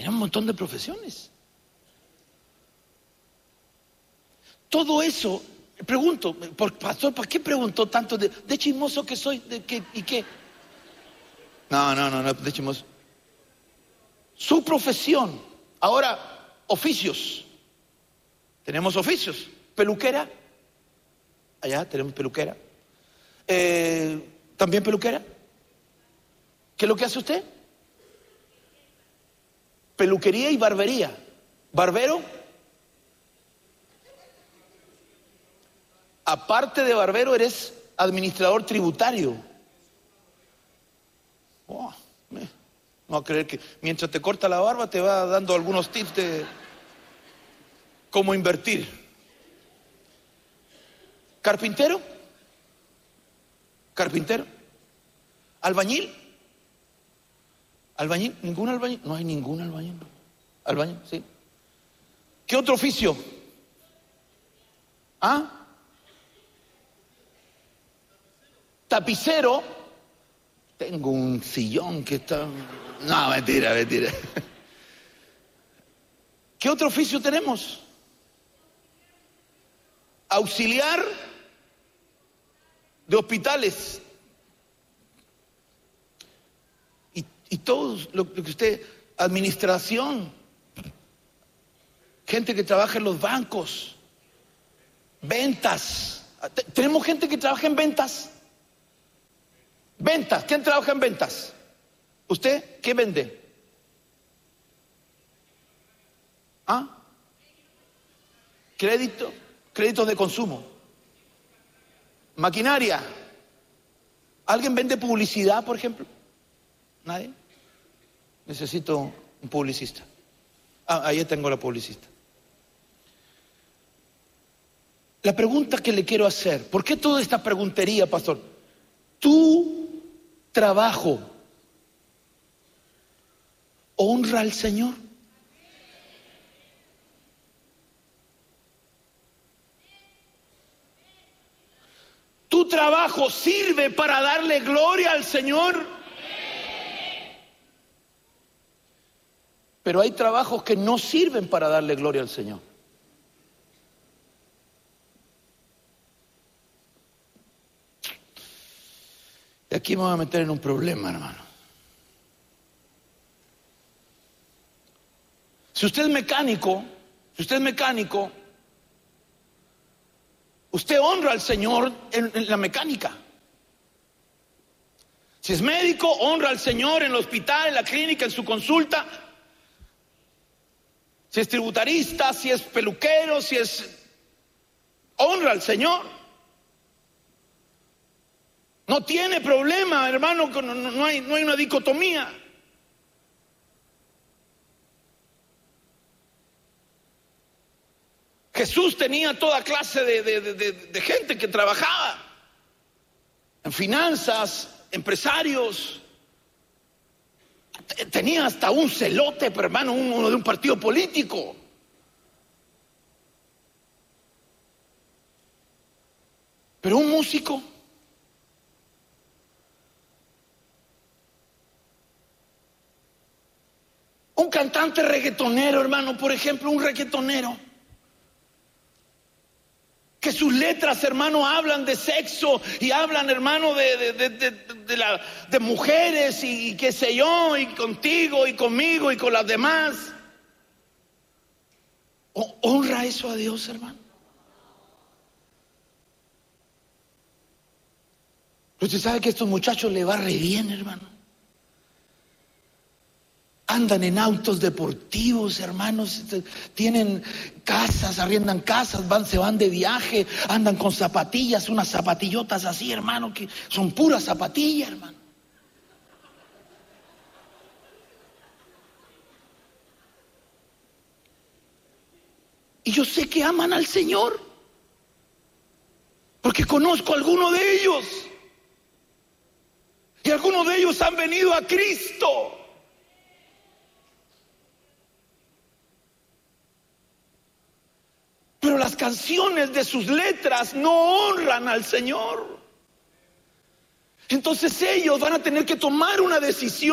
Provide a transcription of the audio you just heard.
Tenemos un montón de profesiones. Todo eso, pregunto, pastor, ¿para qué preguntó tanto de chismoso que soy? ¿De qué y qué? No, de chismoso. Su profesión. Ahora, oficios. Tenemos oficios. Peluquera. Allá tenemos peluquera. ¿También peluquera? ¿Qué es lo que hace usted? Peluquería y barbería. ¿Barbero? Aparte de barbero, eres administrador tributario. Oh, no va a creer que mientras te corta la barba te va dando algunos tips de cómo invertir. ¿Carpintero? ¿Carpintero? ¿Albañil? ¿Albañil? ¿Ningún albañil? No hay ningún albañil. ¿Albañil? Sí. ¿Qué otro oficio? ¿Ah? Tapicero. Tengo un sillón que está... No, mentira. ¿Qué otro oficio tenemos? Auxiliar de hospitales. Y todo lo que usted... Administración. Gente que trabaja en los bancos. Ventas. ¿Tenemos gente que trabaja en ventas? Ventas. ¿Quién trabaja en ventas? ¿Usted qué vende? ¿Ah? Créditos de consumo. Maquinaria. ¿Alguien vende publicidad, por ejemplo? ¿Nadie? Necesito un publicista. Ahí tengo la publicista. La pregunta que le quiero hacer, ¿por qué toda esta preguntería, pastor? ¿Tu trabajo honra al Señor? ¿Tu trabajo sirve para darle gloria al Señor? Pero hay trabajos que no sirven para darle gloria al Señor. Y aquí me voy a meter en un problema, hermano. Si usted es mecánico, usted honra al Señor en la mecánica. Si es médico, honra al Señor en el hospital, en la clínica, en su consulta. Si es tributarista, si es peluquero, honra al Señor. No tiene problema, hermano, no hay una dicotomía. Jesús tenía toda clase de gente que trabajaba en finanzas, empresarios. Tenía hasta un celote, pero hermano, uno de un partido político. Pero un músico. Un cantante reggaetonero, hermano, por ejemplo, un reggaetonero. Que sus letras, hermano, hablan de sexo y hablan, hermano, de mujeres y qué sé yo, y contigo y conmigo y con las demás. ¿Honra eso a Dios, hermano? Usted sabe que a estos muchachos le va re bien, hermano. Andan en autos deportivos, hermanos, tienen casas, arriendan casas, se van de viaje, andan con zapatillas, unas zapatillotas así, hermano, que son puras zapatillas, hermano. Y yo sé que aman al Señor, porque conozco a algunos de ellos, y algunos de ellos han venido a Cristo. Pero las canciones de sus letras no honran al Señor. Entonces ellos van a tener que tomar una decisión.